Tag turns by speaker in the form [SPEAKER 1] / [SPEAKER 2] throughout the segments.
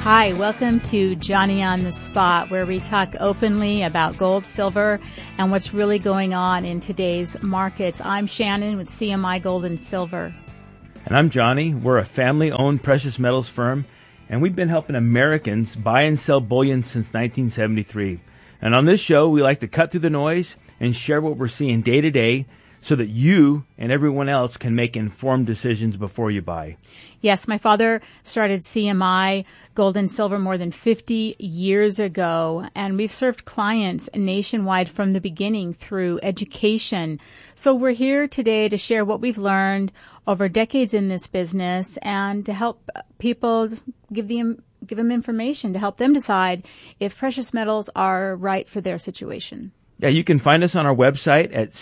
[SPEAKER 1] Hi, welcome to Johnny on the Spot, where we talk openly about gold, silver, and what's really going on in today's markets. I'm Shannon with CMI Gold and Silver.
[SPEAKER 2] And I'm Johnny. We're a family-owned precious metals firm, and we've been helping Americans buy and sell bullion since 1973. And on this show, we like to cut through the noise and share what we're seeing day to day so that you and everyone else can make informed decisions before you buy.
[SPEAKER 1] Yes, my father started CMI Gold and Silver more than 50 years ago, and we've served clients nationwide from the beginning through education. So we're here today to share what we've learned over decades in this business and to help people give them information to help them decide if precious metals are right for their situation.
[SPEAKER 2] Yeah, you can find us on our website at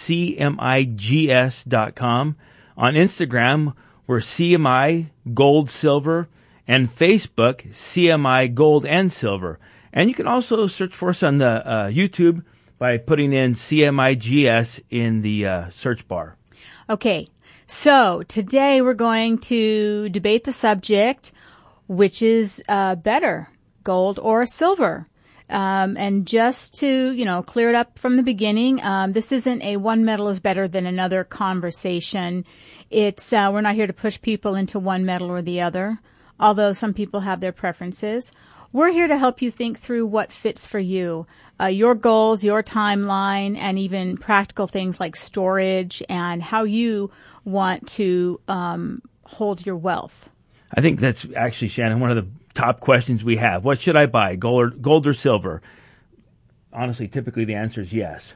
[SPEAKER 2] cmigs.com. On Instagram, we're CMI Gold Silver, and Facebook, CMI Gold and Silver. And you can also search for us on the YouTube by putting in CMIGS in the search bar.
[SPEAKER 1] Okay, so today we're going to debate the subject, which is better, gold or silver. And just to, clear it up from the beginning, this isn't a one metal is better than another conversation. It's, we're not here to push people into one metal or the other, although some people have their preferences. We're here to help you think through what fits for you, your goals, your timeline, and even practical things like storage and how you want to hold your wealth.
[SPEAKER 2] I think that's actually, Shannon, one of the top questions we have. What should I buy, gold or silver? Honestly, typically the answer is yes.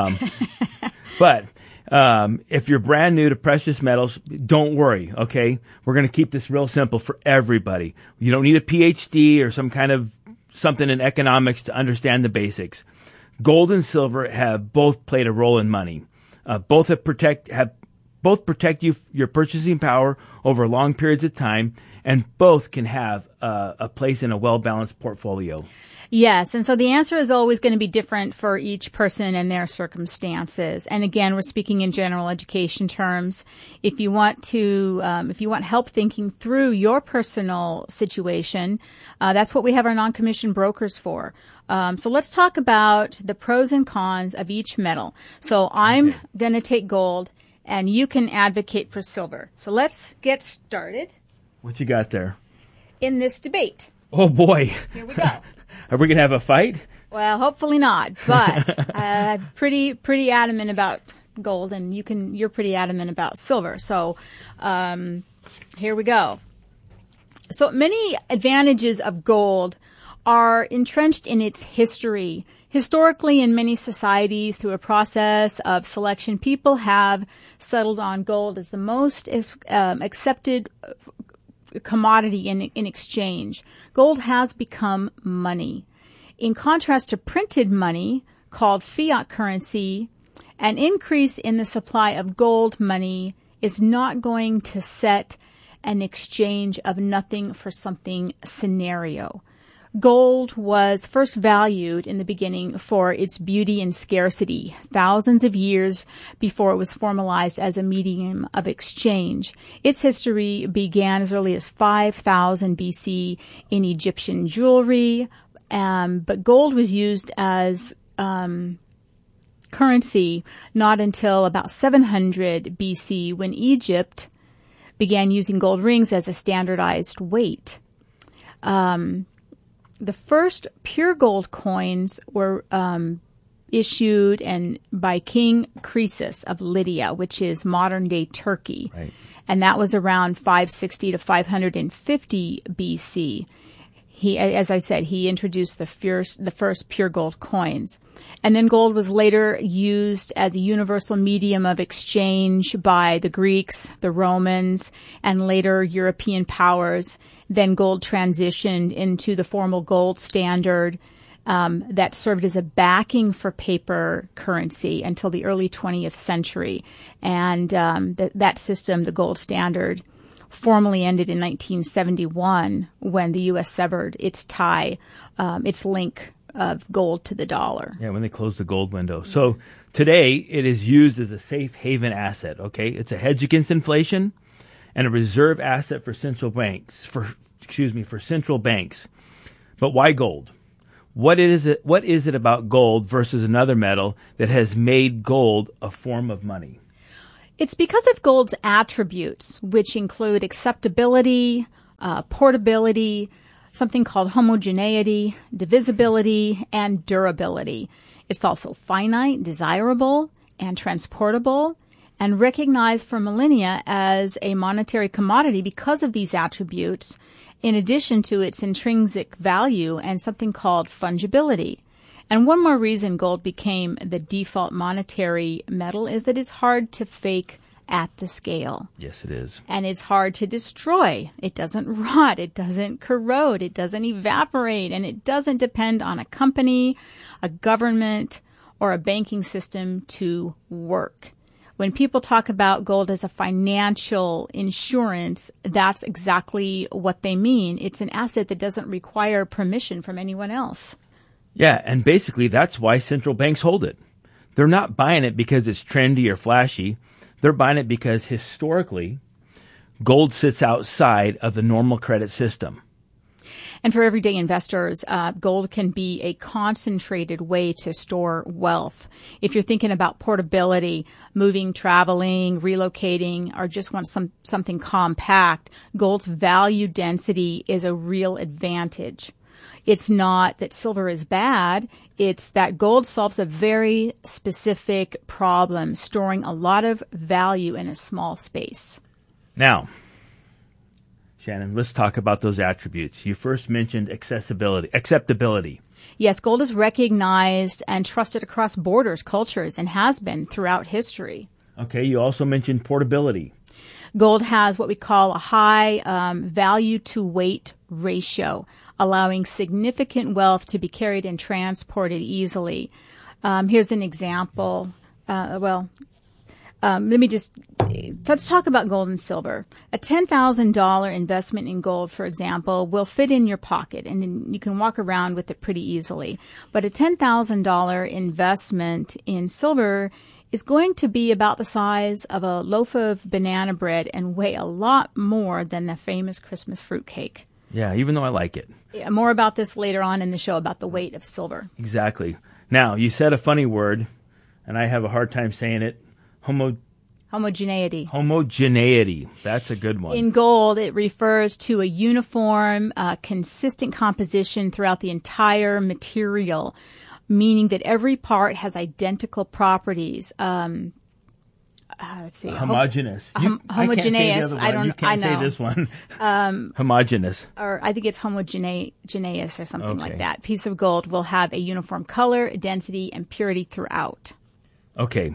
[SPEAKER 2] But if you're brand new to precious metals, don't worry, okay? We're going to keep this real simple for everybody. You don't need a PhD or something in economics to understand the basics. Gold and silver have both played a role in money. Both protect your purchasing power over long periods of time, and both can have a place in a well-balanced portfolio.
[SPEAKER 1] Yes, and so the answer is always going to be different for each person and their circumstances. And again, we're speaking in general education terms. If you want help thinking through your personal situation, that's what we have our non-commissioned brokers for. So let's talk about the pros and cons of each metal. So I'm going to take gold, and you can advocate for silver. So let's get started.
[SPEAKER 2] What you got there?
[SPEAKER 1] In this debate.
[SPEAKER 2] Oh, boy.
[SPEAKER 1] Here we go.
[SPEAKER 2] Are we going to have a fight?
[SPEAKER 1] Well, hopefully not, but pretty adamant about gold, and you're pretty adamant about silver. So here we go. So many advantages of gold are entrenched in its history. Historically, in many societies, through a process of selection, people have settled on gold as the most accepted commodity in exchange. Gold has become money. In contrast to printed money, called fiat currency, an increase in the supply of gold money is not going to set an exchange of nothing for something scenario. Gold was first valued in the beginning for its beauty and scarcity, thousands of years before it was formalized as a medium of exchange. Its history began as early as 5000 BC in Egyptian jewelry, but gold was used as currency not until about 700 BC when Egypt began using gold rings as a standardized weight. The first pure gold coins were issued by King Croesus of Lydia, which is modern-day Turkey.
[SPEAKER 2] Right.
[SPEAKER 1] And that was around 560 to 550 BC. As I said, he introduced the first pure gold coins. And then gold was later used as a universal medium of exchange by the Greeks, the Romans, and later European powers. Then gold transitioned into the formal gold standard that served as a backing for paper currency until the early 20th century. And that system, the gold standard, formally ended in 1971 when the U.S. severed its link of gold to the dollar.
[SPEAKER 2] Yeah, when they closed the gold window. So today it is used as a safe haven asset, okay? It's a hedge against inflation and a reserve asset for central banks. For for central banks. But why gold? What is it about gold versus another metal that has made gold a form of money?
[SPEAKER 1] It's because of gold's attributes, which include acceptability, portability, something called homogeneity, divisibility, and durability. It's also finite, desirable, and transportable, and recognized for millennia as a monetary commodity because of these attributes, in addition to its intrinsic value and something called fungibility. And one more reason gold became the default monetary metal is that it's hard to fake at the scale.
[SPEAKER 2] Yes, it is.
[SPEAKER 1] And it's hard to destroy. It doesn't rot. It doesn't corrode. It doesn't evaporate. And it doesn't depend on a company, a government, or a banking system to work. When people talk about gold as a financial insurance, that's exactly what they mean. It's an asset that doesn't require permission from anyone else.
[SPEAKER 2] Yeah, and basically that's why central banks hold it. They're not buying it because it's trendy or flashy. They're buying it because historically, gold sits outside of the normal credit system.
[SPEAKER 1] And for everyday investors, gold can be a concentrated way to store wealth. If you're thinking about portability, moving, traveling, relocating, or just want something compact, gold's value density is a real advantage. It's not that silver is bad. It's that gold solves a very specific problem, storing a lot of value in a small space.
[SPEAKER 2] Now, Shannon, let's talk about those attributes. You first mentioned acceptability.
[SPEAKER 1] Yes, gold is recognized and trusted across borders, cultures, and has been throughout history.
[SPEAKER 2] Okay, you also mentioned portability.
[SPEAKER 1] Gold has what we call a high value to weight ratio, allowing significant wealth to be carried and transported easily. Here's an example. Let's talk about gold and silver. A $10,000 investment in gold, for example, will fit in your pocket and you can walk around with it pretty easily. But a $10,000 investment in silver is going to be about the size of a loaf of banana bread and weigh a lot more than the famous Christmas fruitcake.
[SPEAKER 2] Yeah, even though I like it.
[SPEAKER 1] Yeah, more about this later on in the show about the weight of silver.
[SPEAKER 2] Exactly. Now, you said a funny word, and I have a hard time saying it.
[SPEAKER 1] Homogeneity.
[SPEAKER 2] Homogeneity. That's a good one.
[SPEAKER 1] In gold, it refers to a uniform, consistent composition throughout the entire material, meaning that every part has identical properties. Let's see.
[SPEAKER 2] Homogeneous.
[SPEAKER 1] Homogeneous.
[SPEAKER 2] I don't. You can't say this one. Homogeneous.
[SPEAKER 1] Or I think it's homogeneous or something like that. Piece of gold will have a uniform color, density, and purity throughout.
[SPEAKER 2] Okay.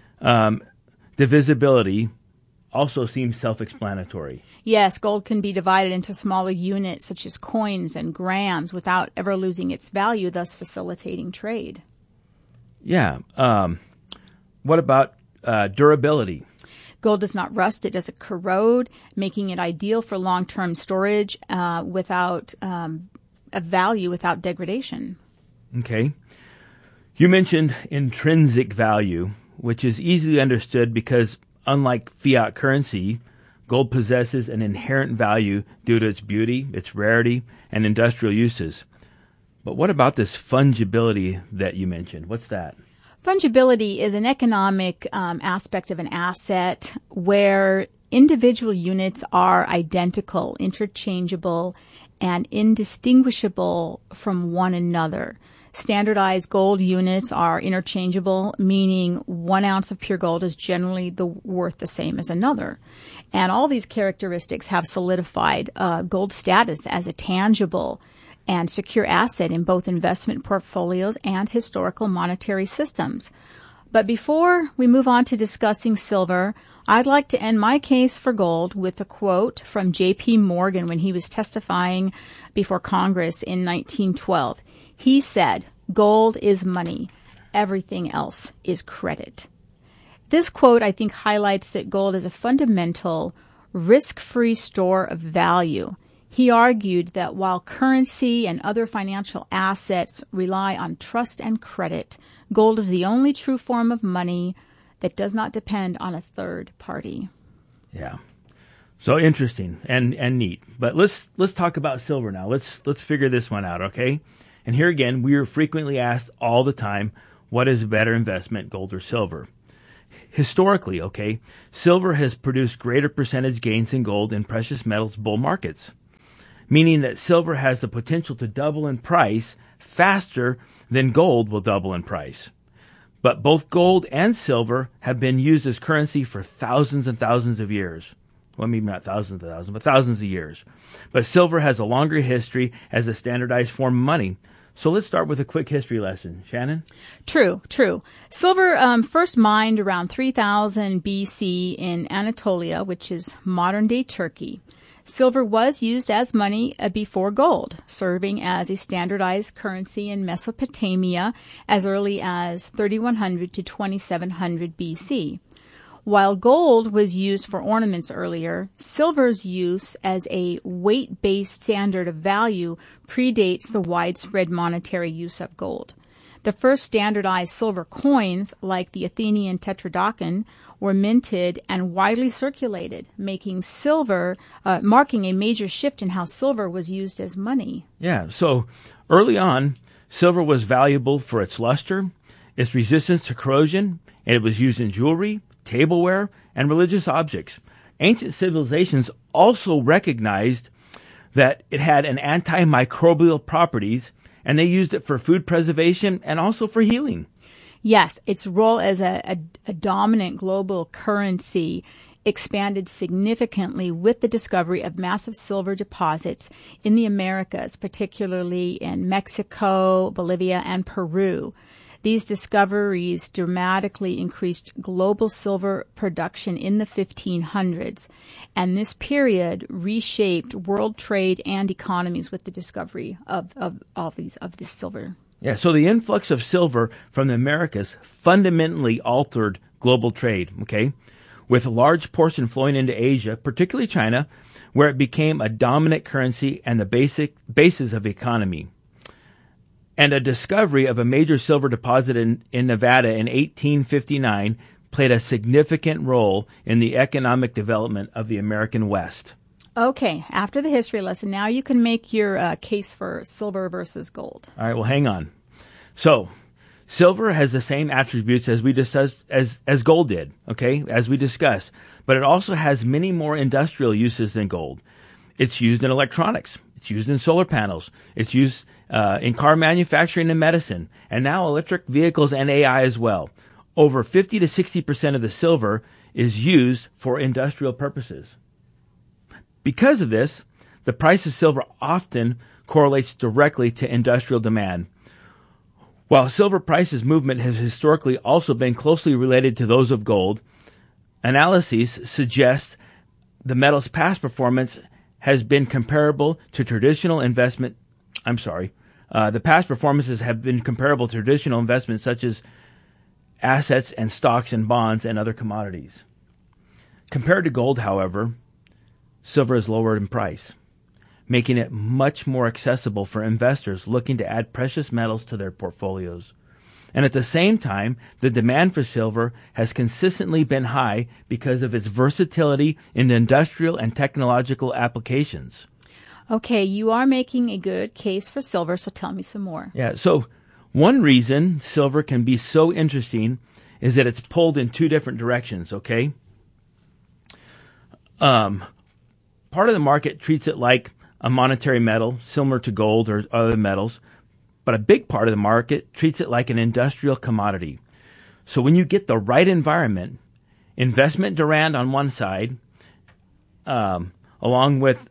[SPEAKER 2] Divisibility also seems self-explanatory.
[SPEAKER 1] Yes, gold can be divided into smaller units such as coins and grams without ever losing its value, thus facilitating trade.
[SPEAKER 2] Yeah. What about durability?
[SPEAKER 1] Gold does not rust. It doesn't corrode, making it ideal for long-term storage without a value, without degradation.
[SPEAKER 2] Okay. You mentioned intrinsic value, which is easily understood because, unlike fiat currency, gold possesses an inherent value due to its beauty, its rarity, and industrial uses. But what about this fungibility that you mentioned? What's that?
[SPEAKER 1] Fungibility is an economic aspect of an asset where individual units are identical, interchangeable, and indistinguishable from one another. Standardized gold units are interchangeable, meaning 1 ounce of pure gold is generally worth the same as another. And all these characteristics have solidified gold status as a tangible and secure asset in both investment portfolios and historical monetary systems. But before we move on to discussing silver, I'd like to end my case for gold with a quote from J.P. Morgan when he was testifying before Congress in 1912. He said, "Gold is money. Everything else is credit." This quote, I think, highlights that gold is a fundamental, risk-free store of value. He argued that while currency and other financial assets rely on trust and credit, gold is the only true form of money that does not depend on a third party.
[SPEAKER 2] Yeah. So interesting and neat. But let's talk about silver now. Let's figure this one out, okay? And here again, we are frequently asked all the time, what is a better investment, gold or silver? Historically, okay, silver has produced greater percentage gains than gold in precious metals bull markets, meaning that silver has the potential to double in price faster than gold will double in price. But both gold and silver have been used as currency for thousands and thousands of years. Well, maybe not thousands of thousands, but thousands of years. But silver has a longer history as a standardized form of money. So let's start with a quick history lesson. Shannon?
[SPEAKER 1] True. Silver first mined around 3000 BC in Anatolia, which is modern-day Turkey. Silver was used as money before gold, serving as a standardized currency in Mesopotamia as early as 3100 to 2700 BC. While gold was used for ornaments earlier, silver's use as a weight-based standard of value predates the widespread monetary use of gold. The first standardized silver coins, like the Athenian tetradrachm, were minted and widely circulated, marking a major shift in how silver was used as money.
[SPEAKER 2] Yeah, so early on, silver was valuable for its luster, its resistance to corrosion, and it was used in jewelry, tableware, and religious objects. Ancient civilizations also recognized that it had an antimicrobial properties, and they used it for food preservation and also for healing.
[SPEAKER 1] Yes, its role as a dominant global currency expanded significantly with the discovery of massive silver deposits in the Americas, particularly in Mexico, Bolivia, and Peru. These discoveries dramatically increased global silver production in the 1500s, and this period reshaped world trade and economies with the discovery of this silver.
[SPEAKER 2] Yeah, so the influx of silver from the Americas fundamentally altered global trade, okay, with a large portion flowing into Asia, particularly China, where it became a dominant currency and the basis of the economy. And a discovery of a major silver deposit in Nevada in 1859 played a significant role in the economic development of the American West.
[SPEAKER 1] Okay, after the history lesson, now you can make your case for silver versus gold.
[SPEAKER 2] All right, well, hang on. So, silver has the same attributes as we discussed as gold did, okay, as we discussed, but it also has many more industrial uses than gold. It's used in electronics. It's used in solar panels. It's used in car manufacturing and medicine, and now electric vehicles and AI as well. Over 50 to 60% of the silver is used for industrial purposes. Because of this, the price of silver often correlates directly to industrial demand. While silver prices movement has historically also been closely related to those of gold, analyses suggest the metal's past performance has been comparable to traditional investment. The past performances have been comparable to traditional investments such as assets and stocks and bonds and other commodities. Compared to gold, however, silver is lower in price, making it much more accessible for investors looking to add precious metals to their portfolios. And at the same time, the demand for silver has consistently been high because of its versatility in industrial and technological applications.
[SPEAKER 1] Okay, you are making a good case for silver, so tell me some more.
[SPEAKER 2] Yeah, so one reason silver can be so interesting is that it's pulled in two different directions, okay? Part of the market treats it like a monetary metal, similar to gold or other metals, but a big part of the market treats it like an industrial commodity. So when you get the right environment, investment demand on one side, along with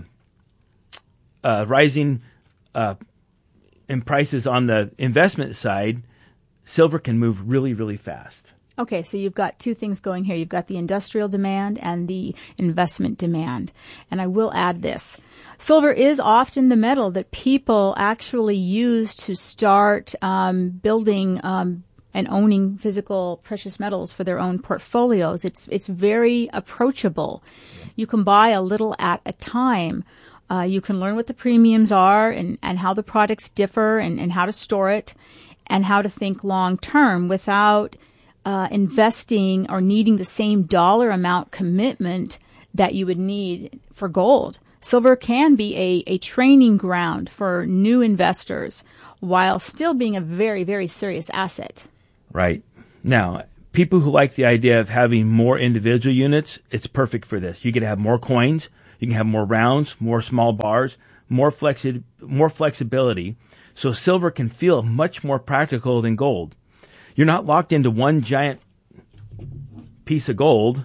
[SPEAKER 2] rising in prices on the investment side, silver can move really, really fast.
[SPEAKER 1] Okay, so you've got two things going here. You've got the industrial demand and the investment demand. And I will add this. Silver is often the metal that people actually use to start building and owning physical precious metals for their own portfolios. It's very approachable. You can buy a little at a time. You can learn what the premiums are and how the products differ and how to store it and how to think long term without investing or needing the same dollar amount commitment that you would need for gold. Silver can be a training ground for new investors while still being a very, very serious asset.
[SPEAKER 2] Right. Now, people who like the idea of having more individual units, it's perfect for this. You can have more coins, you can have more rounds, more small bars, more flexibility. So silver can feel much more practical than gold. You're not locked into one giant piece of gold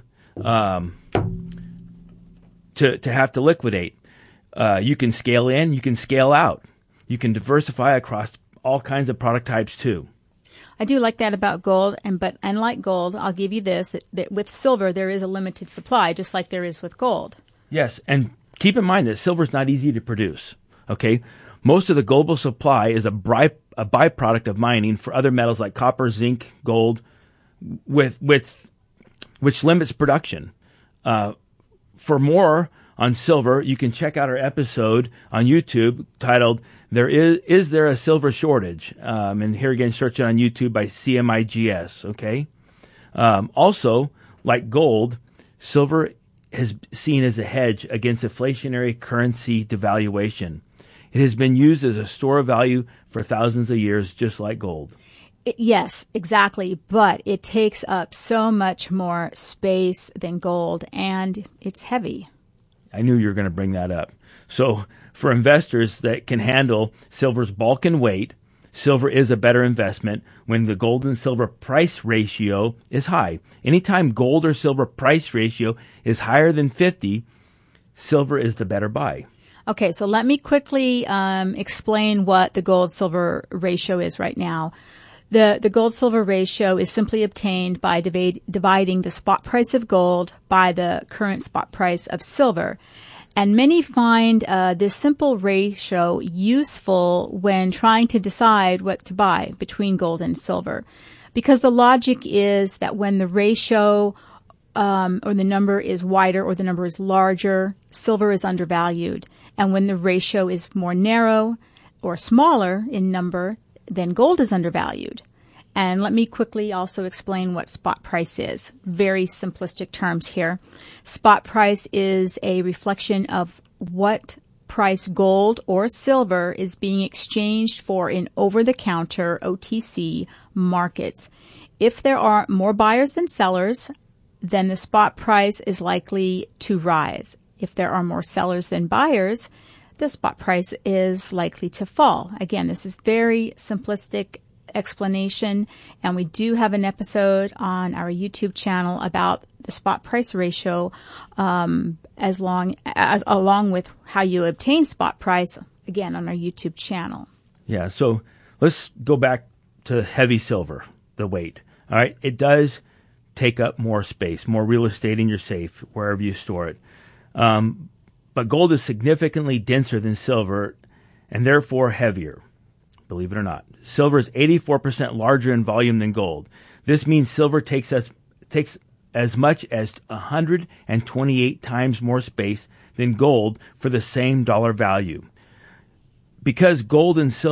[SPEAKER 2] to have to liquidate. You can scale in, you can scale out. You can diversify across all kinds of product types too.
[SPEAKER 1] I do like that about gold, but unlike gold, I'll give you this, that with silver there is a limited supply, just like there is with gold.
[SPEAKER 2] Yes, and keep in mind that silver is not easy to produce, okay? Most of the global supply is a byproduct of mining for other metals like copper, zinc, gold, which limits production. For more on silver, you can check out our episode on YouTube titled Is There a Silver Shortage? And here again, search it on YouTube by CMIGS, okay? Also, like gold, silver is seen as a hedge against inflationary currency devaluation. It has been used as a store of value for thousands of years, just like gold.
[SPEAKER 1] Yes, exactly. But it takes up so much more space than gold, and it's heavy.
[SPEAKER 2] I knew you were going to bring that up. So for investors that can handle silver's bulk and weight, silver is a better investment when the gold and silver price ratio is high. Anytime gold or silver price ratio is higher than 50, silver is the better buy.
[SPEAKER 1] Okay, so let me quickly explain what the gold-silver ratio is right now. The gold-silver ratio is simply obtained by dividing the spot price of gold by the current spot price of silver. And many find this simple ratio useful when trying to decide what to buy between gold and silver. Because the logic is that when the ratio or the number is wider or the number is larger, silver is undervalued. And when the ratio is more narrow or smaller in number, then gold is undervalued. And let me quickly also explain what spot price is. Very simplistic terms here. Spot price is a reflection of what price gold or silver is being exchanged for in over-the-counter OTC markets. If there are more buyers than sellers, then the spot price is likely to rise. If there are more sellers than buyers, the spot price is likely to fall. Again, this is very simplistic explanation, and we do have an episode on our YouTube channel about the spot price ratio, along with how you obtain spot price, again, on our YouTube channel.
[SPEAKER 2] Yeah, so let's go back to heavy silver, the weight. All right, it does take up more space, more real estate in your safe, wherever you store it. But gold is significantly denser than silver and therefore heavier, believe it or not. Silver is 84% larger in volume than gold. This means silver takes as much as 128 times more space than gold for the same dollar value. Because gold is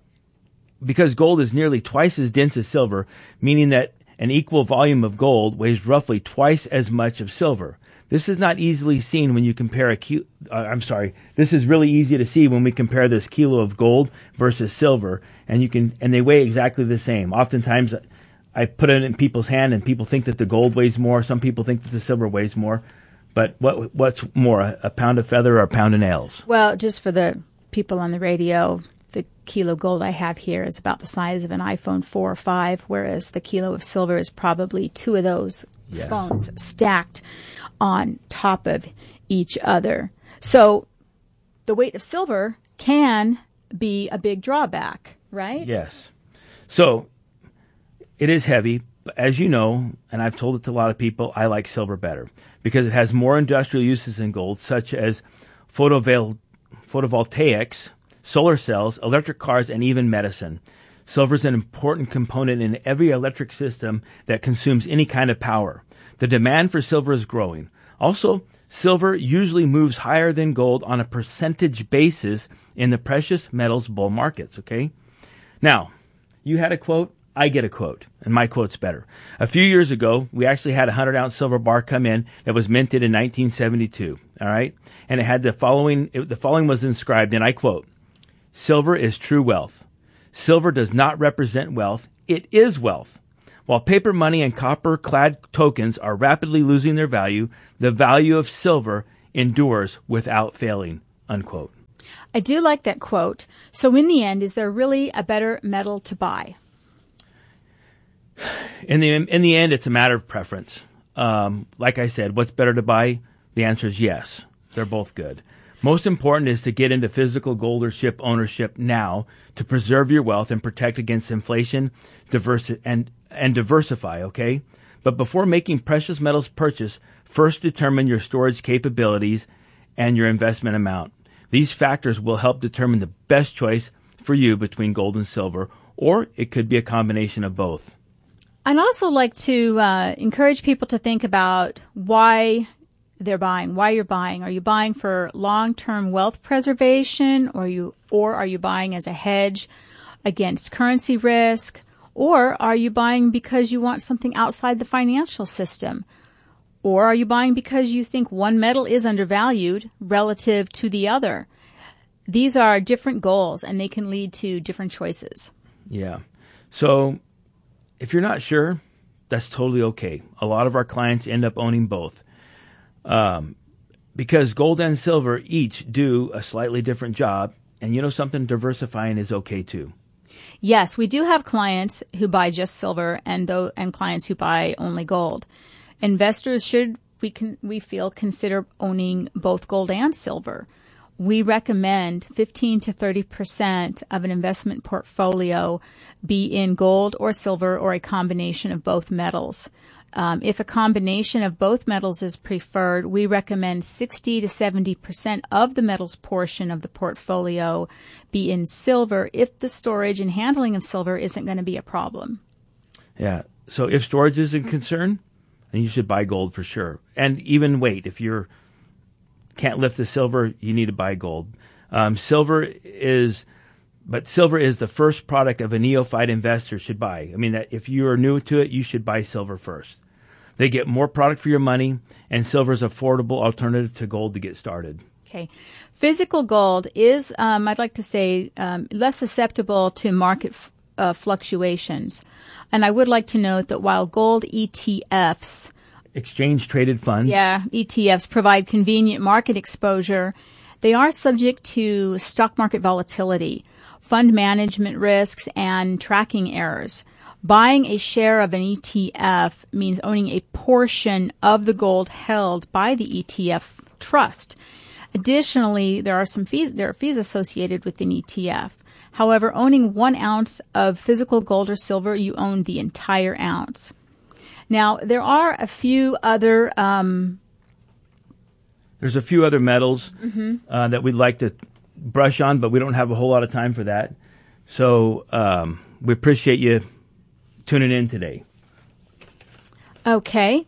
[SPEAKER 2] nearly twice as dense as silver, meaning that an equal volume of gold weighs roughly twice as much of silver. This is not easily seen when you compare this is really easy to see when we compare this kilo of gold versus silver, and they weigh exactly the same. Oftentimes, I put it in people's hand, and people think that the gold weighs more. Some people think that the silver weighs more. But what's more, a pound of feather or a pound of nails?
[SPEAKER 1] Well, just for the people on the radio, the kilo gold I have here is about the size of an iPhone 4 or 5, whereas the kilo of silver is probably 2 of those phones stacked on top of each other. So the weight of silver can be a big drawback, right?
[SPEAKER 2] Yes. So it is heavy, but as you know, and I've told it to a lot of people, I like silver better because it has more industrial uses than gold, such as photovoltaics, solar cells, electric cars, and even medicine. Silver is an important component in every electric system that consumes any kind of power. The demand for silver is growing. Also, silver usually moves higher than gold on a percentage basis in the precious metals bull markets, okay? Now, you had a quote I get a quote, and my quote's better. A few years ago, we actually had a 100-ounce silver bar come in that was minted in 1972, all right? And it had the following was inscribed, and I quote, "Silver is true wealth. Silver does not represent wealth. It is wealth. While paper money and copper-clad tokens are rapidly losing their value, the value of silver endures without failing," unquote.
[SPEAKER 1] I do like that quote. So in the end, is there really a better metal to buy?
[SPEAKER 2] In the end, it's a matter of preference. Like I said, what's better to buy? The answer is yes. They're both good. Most important is to get into physical gold or ship ownership now to preserve your wealth and protect against inflation, and diversify, okay? But before making precious metals purchase, first determine your storage capabilities and your investment amount. These factors will help determine the best choice for you between gold and silver, or it could be a combination of both.
[SPEAKER 1] I'd also like to encourage people to think about why they're buying, why you're buying. Are you buying for long-term wealth preservation, or are you buying as a hedge against currency risk, or are you buying because you want something outside the financial system? Or are you buying because you think one metal is undervalued relative to the other? These are different goals, and they can lead to different choices.
[SPEAKER 2] Yeah. So if you're not sure, that's totally okay. A lot of our clients end up owning both. Because gold and silver each do a slightly different job. And you know something? Diversifying is okay too.
[SPEAKER 1] Yes, we do have clients who buy just silver and clients who buy only gold. Investors should, we feel, consider owning both gold and silver. We recommend 15 to 30% of an investment portfolio be in gold or silver or a combination of both metals. If a combination of both metals is preferred, we recommend 60 to 70% of the metals portion of the portfolio be in silver if the storage and handling of silver isn't going to be a problem.
[SPEAKER 2] Yeah. So if storage is a concern, then you should buy gold for sure. And even wait, if you can't lift the silver, you need to buy gold. Silver is the first product of a neophyte investor should buy. I mean, that if you are new to it, you should buy silver first. They get more product for your money, and silver is an affordable alternative to gold to get started.
[SPEAKER 1] Okay. Physical gold is, I'd like to say, less susceptible to market fluctuations. And I would like to note that while gold ETFs,
[SPEAKER 2] exchange traded funds,
[SPEAKER 1] ETFs provide convenient market exposure, they are subject to stock market volatility, fund management risks, and tracking errors. Buying a share of an ETF means owning a portion of the gold held by the ETF trust. Additionally, there are fees associated with an ETF. However, owning 1 ounce of physical gold or silver, you own the entire ounce. Now, there are a few other
[SPEAKER 2] there's a few other metals that we'd like to brush on, but we don't have a whole lot of time for that. So we appreciate you tuning in today.
[SPEAKER 1] Okay.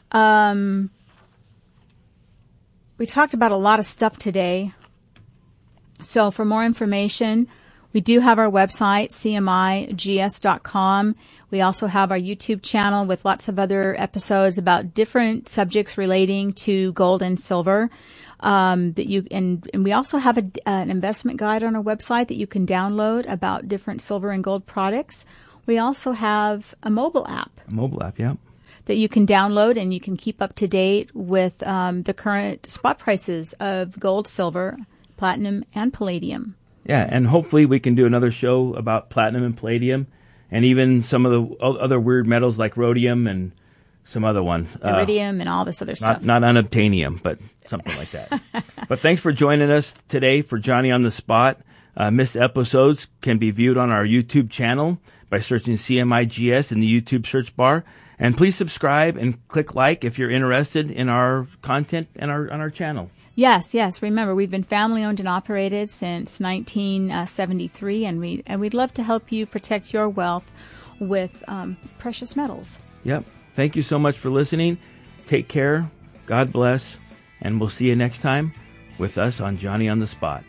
[SPEAKER 1] We talked about a lot of stuff today. So for more information, we do have our website, cmigs.com. We also have our YouTube channel with lots of other episodes about different subjects relating to gold and silver. And we also have an investment guide on our website that you can download about different silver and gold products. We also have a mobile app.
[SPEAKER 2] Yeah.
[SPEAKER 1] That you can download, and you can keep up to date with the current spot prices of gold, silver, platinum, and palladium.
[SPEAKER 2] Yeah, and hopefully we can do another show about platinum and palladium, and even some of the other weird metals like rhodium and some other one.
[SPEAKER 1] Iridium and all this other stuff.
[SPEAKER 2] Not unobtainium, but something like that. But thanks for joining us today for Johnny on the Spot. Missed episodes can be viewed on our YouTube channel by searching CMIGS in the YouTube search bar. And please subscribe and click like if you're interested in our content and on our channel.
[SPEAKER 1] Yes. Remember, we've been family-owned and operated since 1973, and we'd love to help you protect your wealth with precious metals.
[SPEAKER 2] Yep. Thank you so much for listening. Take care. God bless. And we'll see you next time with us on Johnny on the Spot.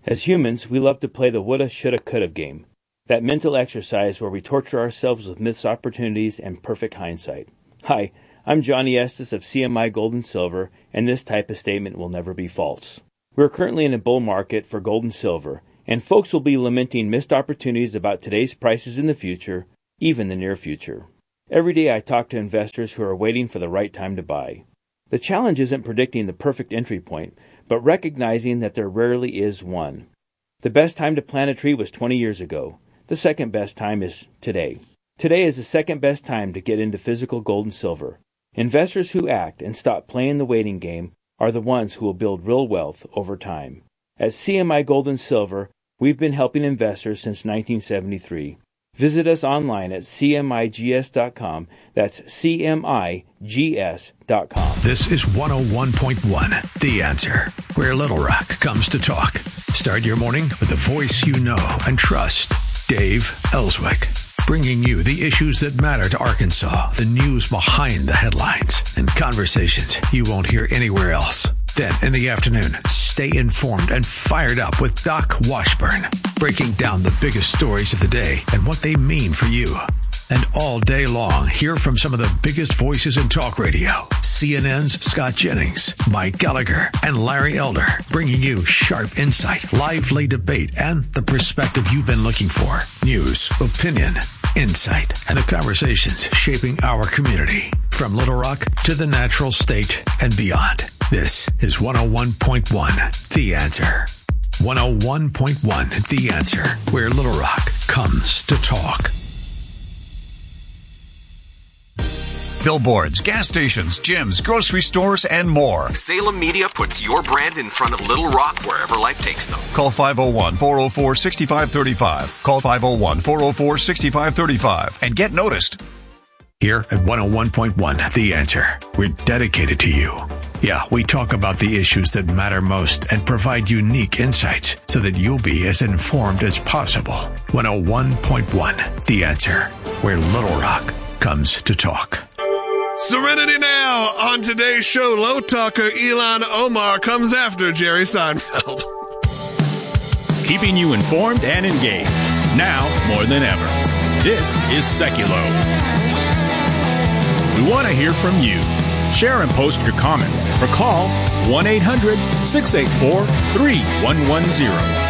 [SPEAKER 2] As humans, we love to play the woulda, shoulda, coulda game. That mental exercise where we torture ourselves with missed opportunities and perfect hindsight. Hi, I'm Johnny Estes of CMI Gold and Silver, and this type of statement will never be false. We're currently in a bull market for gold and silver, and folks will be lamenting missed opportunities about today's prices in the future, even the near future. Every day I talk to investors who are waiting for the right time to buy. The challenge isn't predicting the perfect entry point, but recognizing that there rarely is one. The best time to plant a tree was 20 years ago. The second best time is today. Today is the second best time to get into physical gold and silver. Investors who act and stop playing the waiting game are the ones who will build real wealth over time. At CMI Gold and Silver, we've been helping investors since 1973. Visit us online at cmigs.com. That's cmigs.com.
[SPEAKER 3] This is 101.1, The Answer, where Little Rock comes to talk. Start your morning with the voice you know and trust. Dave Ellswick, bringing you the issues that matter to Arkansas, the news behind the headlines, and conversations you won't hear anywhere else. Then, in the afternoon, stay informed and fired up with Doc Washburn, breaking down the biggest stories of the day and what they mean for you. And all day long, hear from some of the biggest voices in talk radio. CNN's Scott Jennings, Mike Gallagher, and Larry Elder, bringing you sharp insight, lively debate, and the perspective you've been looking for. News, opinion, insight, and the conversations shaping our community. From Little Rock to the Natural State and beyond. This is 101.1 The Answer. 101.1 The Answer, where Little Rock comes to talk.
[SPEAKER 4] Billboards, gas stations, gyms, grocery stores, and more.
[SPEAKER 5] Salem Media puts your brand in front of Little Rock wherever life takes them.
[SPEAKER 4] Call 501-404-6535. Call 501-404-6535 and get noticed.
[SPEAKER 3] Here at 101.1 The Answer, we're dedicated to you. Yeah, we talk about the issues that matter most and provide unique insights so that you'll be as informed as possible. 101.1 The Answer, where Little Rock comes to talk.
[SPEAKER 6] Serenity now. On today's show, low talker Ilhan Omar comes after Jerry Seinfeld.
[SPEAKER 7] Keeping you informed and engaged, now more than ever. This is Seculo. We want to hear from you. Share and post your comments or call 1-800-684-3110.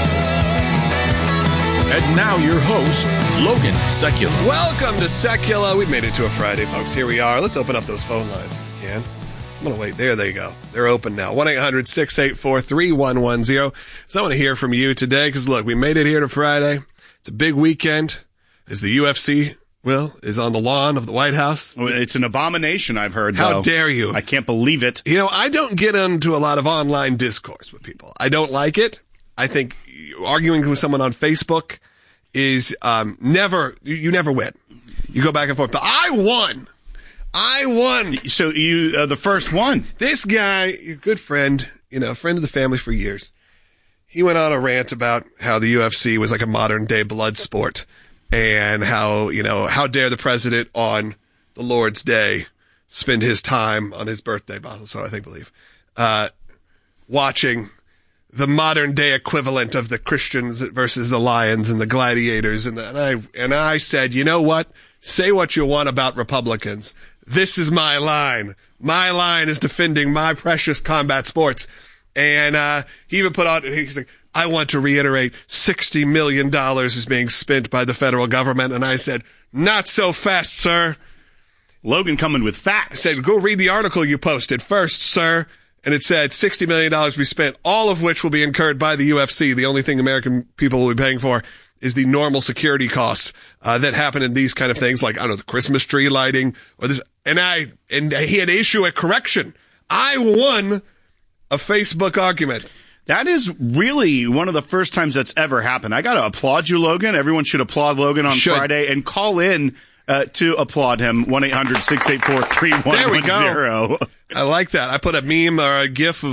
[SPEAKER 7] And now your host, Logan Seculo.
[SPEAKER 6] Welcome to Seculo. We made it to a Friday, folks. Here we are. Let's open up those phone lines if we can. I'm going to wait. There they go. They're open now. 1-800-684-3110. So I want to hear from you today because, look, we made it here to Friday. It's a big weekend as the UFC, is on the lawn of the White House.
[SPEAKER 8] It's an abomination, I've heard,
[SPEAKER 6] How dare you?
[SPEAKER 8] I can't believe it.
[SPEAKER 6] You know, I don't get into a lot of online discourse with people. I don't like it. I think arguing with someone on Facebook is you never win. You go back and forth. But I won.
[SPEAKER 8] So you the first one.
[SPEAKER 6] This guy, a good friend, friend of the family for years. He went on a rant about how the UFC was like a modern day blood sport and how dare the president on the Lord's Day spend his time on his birthday, so I believe, watching the modern day equivalent of the Christians versus the Lions and the Gladiators. And I said, you know what? Say what you want about Republicans. This is my line. My line is defending my precious combat sports. And he even put on, he's like, I want to reiterate, $60 million is being spent by the federal government. And I said, not so fast, sir.
[SPEAKER 8] Logan coming with facts.
[SPEAKER 6] I said, go read the article you posted first, sir. And it said $60 million will be spent, all of which will be incurred by the UFC. The only thing American people will be paying for is the normal security costs that happen in these kind of things, like, the Christmas tree lighting or this. And he had to issue a correction. I won a Facebook argument.
[SPEAKER 8] That is really one of the first times that's ever happened. I got to applaud you, Logan. Everyone should applaud Logan on Friday and call in to applaud him. 1-800-684-3110.
[SPEAKER 6] There we go. I like that. I put a meme or a gif of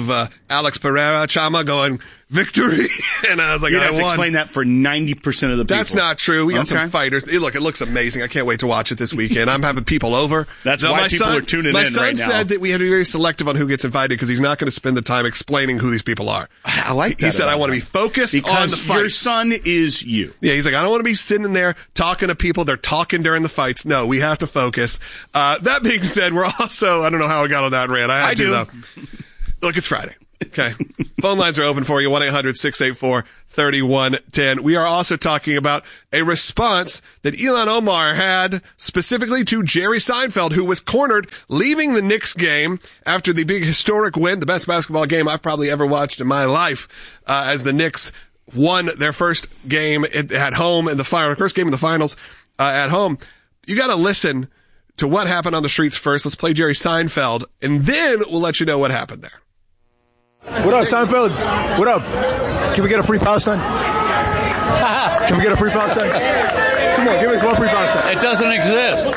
[SPEAKER 6] Alex Pereira Chama going, victory. And I was like,
[SPEAKER 8] You'd
[SPEAKER 6] I
[SPEAKER 8] have to
[SPEAKER 6] won.
[SPEAKER 8] explain that for 90% of the people.
[SPEAKER 6] That's not true. We got some
[SPEAKER 8] Okay.
[SPEAKER 6] fighters. Look, it looks amazing. I can't wait to watch it this weekend. I'm having people over.
[SPEAKER 8] That's
[SPEAKER 6] Though
[SPEAKER 8] why
[SPEAKER 6] my
[SPEAKER 8] people
[SPEAKER 6] son-
[SPEAKER 8] are tuning
[SPEAKER 6] my
[SPEAKER 8] in
[SPEAKER 6] son
[SPEAKER 8] right now.
[SPEAKER 6] said that we had to be very selective on who gets invited because he's not going to spend the time explaining who these people are.
[SPEAKER 8] I like that.
[SPEAKER 6] He said,
[SPEAKER 8] about
[SPEAKER 6] I want to
[SPEAKER 8] him.
[SPEAKER 6] be focused
[SPEAKER 8] because
[SPEAKER 6] on the fights.
[SPEAKER 8] your son is you.
[SPEAKER 6] Yeah, he's like, I don't want to be sitting there talking to people. They're talking during the fights. No, we have to focus. That being said, we're also, I don't know how I got on that rant. I
[SPEAKER 8] do.
[SPEAKER 6] though. Look, it's Friday. Okay. Phone lines are open for you. 1-800-684-3110. We are also talking about a response that Ilhan Omar had specifically to Jerry Seinfeld, who was cornered leaving the Knicks game after the big historic win, the best basketball game I've probably ever watched in my life, as the Knicks won their first game at home in the first game of the finals at home. You got to listen to what happened on the streets first. Let's play Jerry Seinfeld, and then we'll let you know what happened there.
[SPEAKER 9] What up, Seinfeld? What up? Can we get a free Palestine? Can we get a free Palestine? Come on, give us one free Palestine.
[SPEAKER 10] It doesn't exist.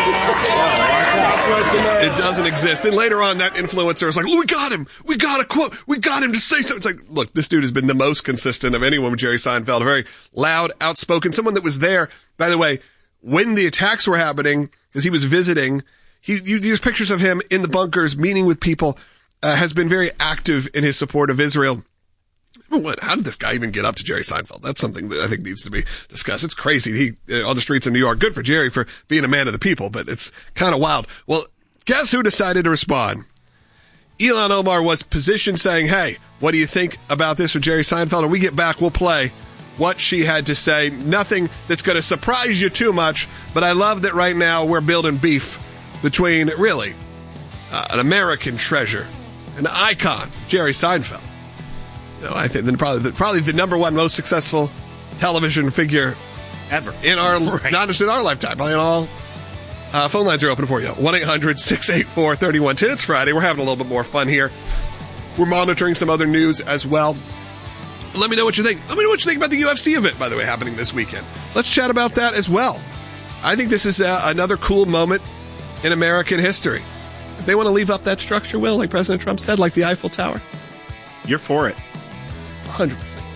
[SPEAKER 6] It doesn't exist. Then later on, that influencer is like, we got him. We got a quote. We got him to say something. It's like, look, this dude has been the most consistent of anyone with Jerry Seinfeld. Very loud, outspoken, someone that was there. By the way, when the attacks were happening, as he was visiting, there's pictures of him in the bunkers meeting with people. Has been very active in his support of Israel. How did this guy even get up to Jerry Seinfeld? That's something that I think needs to be discussed. It's crazy. He on the streets of New York. Good for Jerry for being a man of the people, but it's kind of wild. Well, guess who decided to respond? Ilhan Omar was positioned saying, hey, what do you think about this with Jerry Seinfeld? And we get back, we'll play what she had to say. Nothing that's going to surprise you too much, but I love that right now we're building beef between really an American treasure, an icon, Jerry Seinfeld. You know, I think probably the number one most successful television figure
[SPEAKER 8] ever
[SPEAKER 6] in our not just in our lifetime, probably in all. Phone lines are open for you. 1-800-684-3110. It's Friday. We're having a little bit more fun here. We're monitoring some other news as well. Let me know what you think. Let me know what you think about the UFC event, by the way, happening this weekend. Let's chat about that as well. I think this is another cool moment in American history. If they want to leave up that structure, Will, like President Trump said, like the Eiffel Tower.
[SPEAKER 8] You're for it.
[SPEAKER 6] 100%.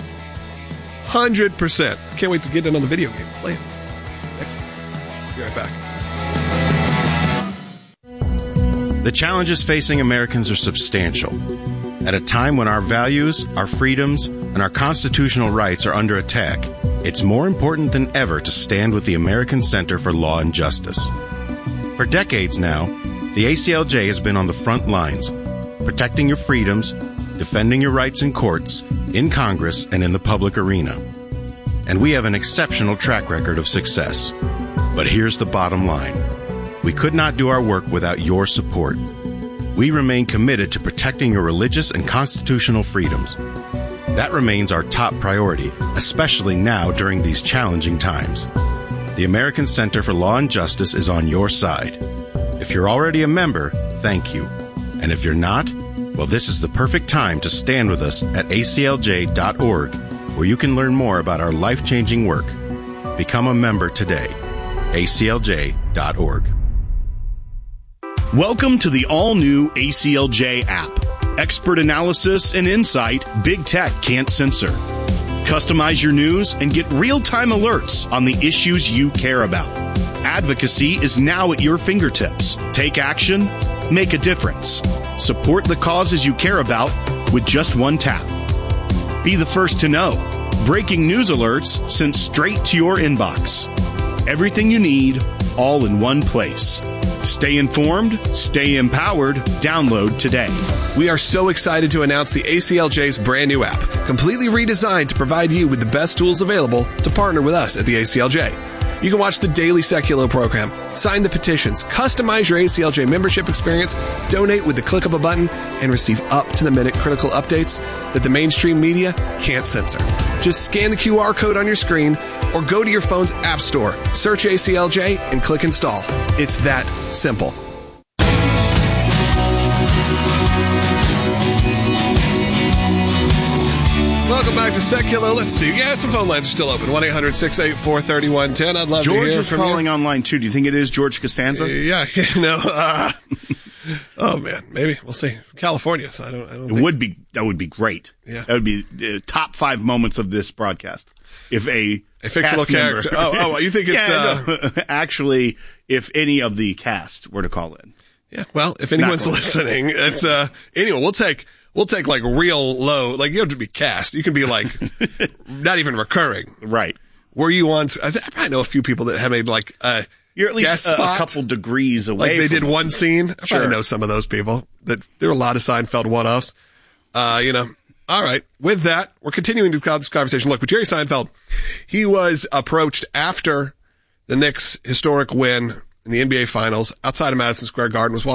[SPEAKER 6] 100%. Can't wait to get in on the video game. Play it. Next week. Be right back.
[SPEAKER 11] The challenges facing Americans are substantial. At a time when our values, our freedoms, and our constitutional rights are under attack, it's more important than ever to stand with the American Center for Law and Justice. For decades now, the ACLJ has been on the front lines, protecting your freedoms, defending your rights in courts, in Congress, and in the public arena. And we have an exceptional track record of success. But here's the bottom line. We could not do our work without your support. We remain committed to protecting your religious and constitutional freedoms. That remains our top priority, especially now during these challenging times. The American Center for Law and Justice is on your side. If you're already a member, thank you. And if you're not, well, this is the perfect time to stand with us at aclj.org, where you can learn more about our life-changing work. Become a member today. aclj.org.
[SPEAKER 8] Welcome to the all-new ACLJ app. Expert analysis and insight Big Tech can't censor. Customize your news and get real-time alerts on the issues you care about. Advocacy is now at your fingertips. Take action, make a difference. Support the causes you care about with just one tap. Be the first to know. Breaking news alerts sent straight to your inbox. Everything you need, all in one place. Stay informed, stay empowered. Download today.
[SPEAKER 6] We are so excited to announce the ACLJ's brand new app, completely redesigned to provide you with the best tools available to partner with us at the ACLJ. You can watch the daily Seculo program, sign the petitions, customize your ACLJ membership experience, donate with the click of a button, and receive up-to-the-minute critical updates that the mainstream media can't censor. Just scan the QR code on your screen or go to your phone's app store, search ACLJ, and click install. It's that simple. Welcome back to Seculo. Let's see. Yeah, some phone lines are still open. 1-800-684-3110. I'd love to hear
[SPEAKER 8] George is
[SPEAKER 6] from
[SPEAKER 8] calling
[SPEAKER 6] you.
[SPEAKER 8] online, too. Do you think it is George Costanza?
[SPEAKER 6] Yeah, you know. Oh man, maybe we'll see. From California, so I don't think
[SPEAKER 8] That would be great.
[SPEAKER 6] Yeah.
[SPEAKER 8] That would be the top 5 moments of this broadcast. If a
[SPEAKER 6] fictional character. Oh, you think it's
[SPEAKER 8] actually if any of the cast were to call in.
[SPEAKER 6] Yeah. Well, if anyone's listening, it's anyway, we'll take like real low, like you don't have to be cast. You can be like not even recurring.
[SPEAKER 8] Right.
[SPEAKER 6] Were you on I probably know a few people that have made like
[SPEAKER 8] you're at least
[SPEAKER 6] guest
[SPEAKER 8] a
[SPEAKER 6] spot.
[SPEAKER 8] couple degrees away.
[SPEAKER 6] Like they
[SPEAKER 8] from
[SPEAKER 6] did one scene. I probably know some of those people. That there are a lot of Seinfeld one-offs. All right. With that, we're continuing this conversation. Look, with Jerry Seinfeld, he was approached after the Knicks' historic win in the NBA Finals outside of Madison Square Garden. Was